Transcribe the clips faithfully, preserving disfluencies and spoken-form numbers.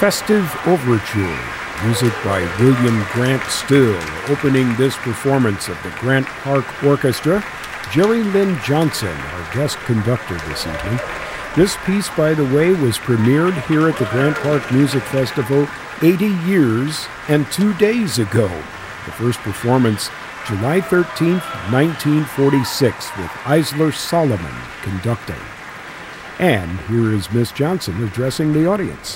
Festive Overture, music by William Grant Still. Opening this performance of the Grant Park Orchestra, Jerry Lynn Johnson, our guest conductor this evening. This piece, by the way, was premiered here at the Grant Park Music Festival eighty years and two days ago. The first performance, July thirteenth, nineteen forty-six, with Isler Solomon conducting. And here is Miss Johnson addressing the audience.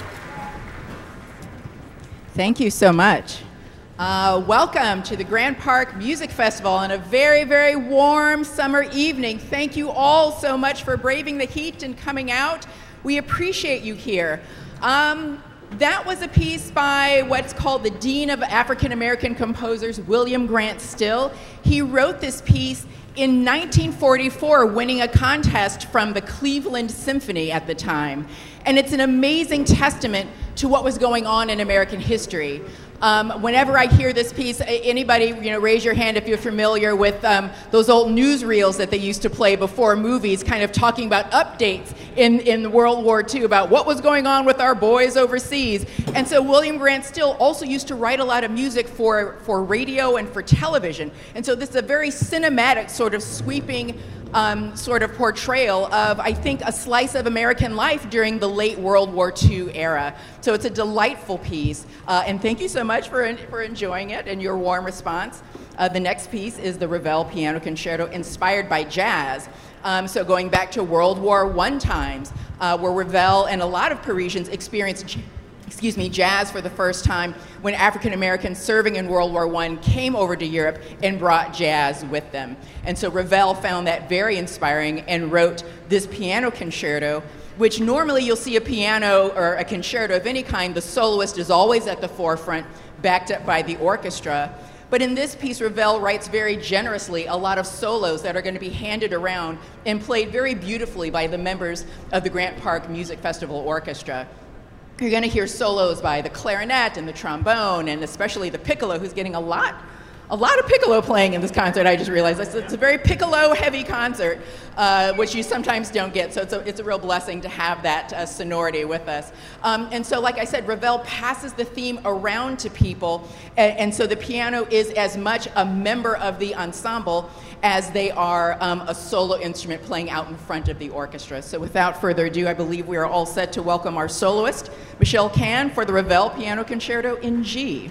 Thank you so much. Uh, welcome to the Grant Park Music Festival on a very, very warm summer evening. Thank you all so much for braving the heat and coming out. We appreciate you here. Um, that was a piece by what's called the Dean of African American Composers, William Grant Still. He wrote this piece in nineteen forty-four, winning a contest from the Cleveland Symphony at the time. And it's an amazing testament to what was going on in American history. Um, whenever I hear this piece, anybody, you know, raise your hand if you're familiar with um, those old newsreels that they used to play before movies, kind of talking about updates in, in World War Two about what was going on with our boys overseas. And so William Grant Still also used to write a lot of music for, for radio and for television. And so this is a very cinematic, sort of sweeping Um, sort of portrayal of, I think, a slice of American life during the late World War Two era. So it's a delightful piece, uh, and thank you so much for, for enjoying it and your warm response. Uh, the next piece is the Ravel Piano Concerto, inspired by jazz. Um, so going back to World War One times, uh, where Ravel and a lot of Parisians experienced excuse me, jazz for the first time when African Americans serving in World War One came over to Europe and brought jazz with them. And so Ravel found that very inspiring and wrote this piano concerto, which normally you'll see a piano or a concerto of any kind, the soloist is always at the forefront, backed up by the orchestra. But in this piece, Ravel writes very generously a lot of solos that are going to be handed around and played very beautifully by the members of the Grant Park Music Festival Orchestra. You're going to hear solos by the clarinet and the trombone, and especially the piccolo, who's getting a lot, a lot of piccolo playing in this concert. I just realized it's, it's a very piccolo-heavy concert, uh, which you sometimes don't get. So it's a, it's a real blessing to have that uh, sonority with us. Um, and so, like I said, Ravel passes the theme around to people, and, and so the piano is as much a member of the ensemble as they are um, a solo instrument playing out in front of the orchestra. So without further ado, I believe we are all set to welcome our soloist, Michelle Kahn, for the Ravel Piano Concerto in G.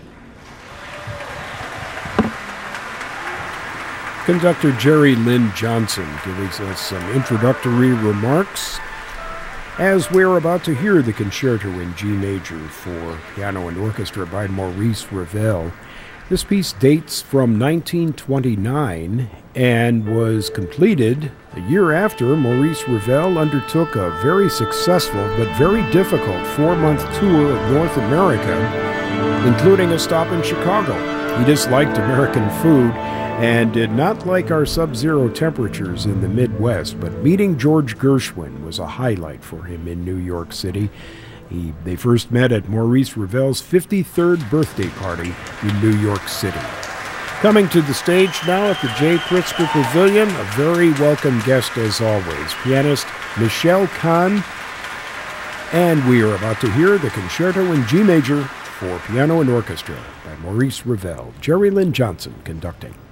Conductor Jerry Lynn Johnson giving us some introductory remarks as we're about to hear the concerto in G major for piano and orchestra by Maurice Ravel. This piece dates from nineteen twenty-nine and was completed a year after Maurice Ravel undertook a very successful but very difficult four-month tour of North America, including a stop in Chicago. He disliked American food and did not like our sub-zero temperatures in the Midwest, but meeting George Gershwin was a highlight for him in New York City. He, they first met at Maurice Ravel's fifty-third birthday party in New York City. Coming to the stage now at the J. Pritzker Pavilion, a very welcome guest as always, pianist Michelle Kahn, and we are about to hear the concerto in G major for piano and orchestra by Maurice Ravel. Jerry Lynn Johnson conducting.